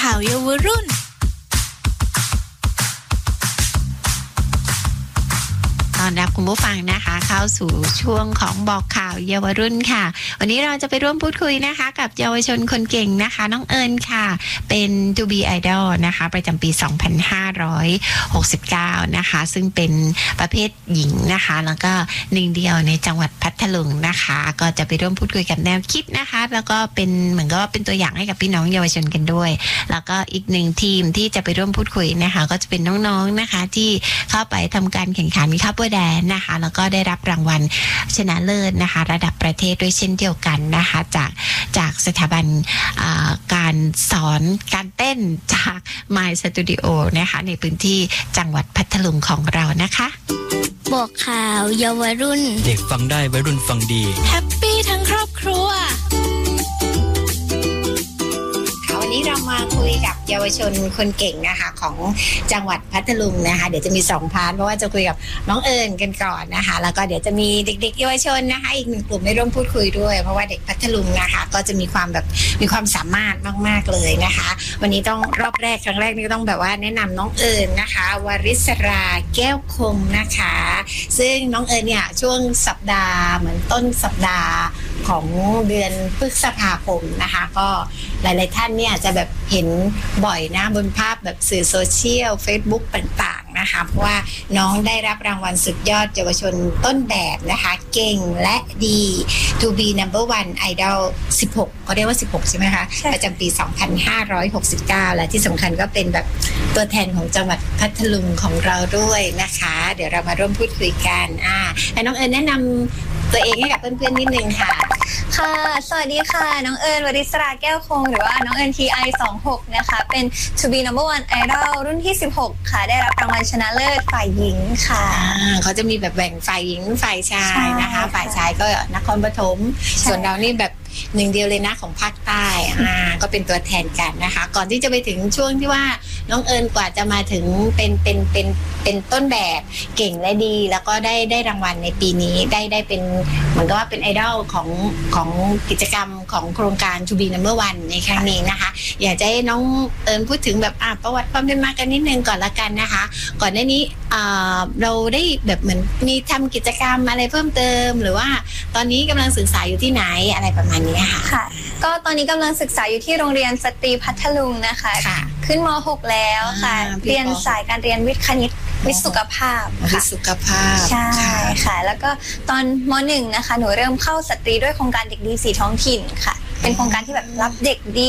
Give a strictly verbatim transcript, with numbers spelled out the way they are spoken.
ข่าวเยาวรุ่นต้อนรับคุณผู้ฟังนะคะเข้าสู่ช่วงของบอกข่าวเยาวรุ่นค่ะวันนี้เราจะไปร่วมพูดคุยนะคะกับเยาวชนคนเก่งนะคะน้องเอิญค่ะเป็น ทู บี Idol นะคะประจำปี สองพันห้าร้อยหกสิบเก้า นะคะซึ่งเป็นประเภทหญิงนะคะแล้วก็หนึ่งเดียวในจังหวัดพัทลุงนะคะก็จะไปร่วมพูดคุยกับแนวคิดนะคะแล้วก็เป็นเหมือนก็เป็นตัวอย่างให้กับพี่น้องเยาวชนกันด้วยแล้วก็อีกหนึ่งทีมที่จะไปร่วมพูดคุยนะคะก็จะเป็นน้องๆนะคะที่เข้าไปทำการแข่งขันคัพเปอร์แดนนะคะแล้วก็ได้รับรางวัลชนะเลิศนะคะระดับประเทศด้วยเช่นเดียวกันนะคะจากจากสถาบันการสอนการเต้นจาก My Studio นะคะในพื้นที่จังหวัดพัทลุงของเรานะคะบอกข่าวเยาวรุ่นเด็กฟังได้วัยรุ่นฟังดีแฮปปี้ทั้งครอบครัววันนี้เรามาคุยกับเยาวชนคนเก่งนะคะของจังหวัดพัทลุงนะคะเดี๋ยวจะมีสองพาร์ทเพราะว่าจะคุยกับน้องเอิญกันก่อนนะคะแล้วก็เดี๋ยวจะมีเด็กๆเยาวชนนะคะอีกหนึ่งกลุ่มให้ร่วมพูดคุยด้วยเพราะว่าเด็กพัทลุงนะคะก็จะมีความแบบมีความสามารถมากๆเลยนะคะวันนี้ต้องรอบแรกครั้งแรกนี่ก็ต้องแบบว่าแนะนำน้องเอิญนะคะวริศราแก้วคมนะคะซึ่งน้องเอิญเนี่ยช่วงสัปดาห์เหมือนต้นสัปดาห์ของเดือนพฤษภาคมนะคะก็หลายๆท่านเนี่ยจะแบบเห็นบ่อยนะบนภาพแบบสื่อโซเชียล Facebook ต่างๆนะคะเพราะว่าน้องได้รับรางวัลสุดยอดเยาวชนต้นแบบนะคะเก่งและดี ทู บี นัมเบอร์ วัน Idol สิบหกเขาเรียกว่าสิบหกใช่ไหมคะประจำปี สองพันห้าร้อยหกสิบเก้า และที่สำคัญก็เป็นแบบตัวแทนของจังหวัดพัทลุงของเราด้วยนะคะเดี๋ยวเรามาร่วมพูดคุยกันอ่าให้น้องเอิญแนะนำตัวเองให้กับเพื่อนๆนิดนึงค่ะค่ะสวัสดีค่ะน้องเอิญวริศราแก้วคงหรือว่าน้องเอิญ ที ไอ สองหกนะคะเป็น ทู บี นัมเบอร์ วัน Idol รุ่นที่สิบหกค่ะได้รับรางวัลชนะเลิศฝ่ายหญิงค่ะเขาจะมีแบบแบ่งฝ่ายหญิงฝ่ายชายนะคะฝ่ายชายก็นครปฐมส่วนเรานี่แบบหนึ่งเดียวเลยนะของภาคใต้อ่าก็เป็นตัวแทนกันนะคะก่อนที่จะไปถึงช่วงที่ว่าน้องเอิญกว่าจะมาถึงเป็นเป็นเป็นเป็นต้นแบบเก่งและดีแล้วก็ได้ได้รางวัลในปีนี้ได้ได้เป็นเหมือนกับว่าเป็นไอดอลของของกิจกรรมของโครงการ ทู บี นัมเบอร์ วัน ในครั้งนี้นะคะอยากจะให้น้องเอิญพูดถึงแบบอ่าประวัติความเป็นมากันนิดนึงก่อนละกันนะคะก่อนหน้านี้อ่าเราได้แบบเหมือนมีทำกิจกรรมอะไรเพิ่มเติมหรือว่าตอนนี้กำลังศึกษาอยู่ที่ไหนอะไรประมาณนี้ค่ะค่ะก็ตอนนี้กำลังศึกษาอยู่ที่โรงเรียนสตรีพัทลุงนะคะขึ้นม หกแล้วค่ะเรียนสายการเรียนวิทย์คณิตวิทย์สุขภาพวิทย์สุขภาพใช่ค่ะแล้วก็ตอนม หนึ่งนะคะหนูเริ่มเข้าสตรีด้วยโครงการเด็กดีสีท้องถิ่นค่ะเป็นโครงการที่แบบรับเด็กดี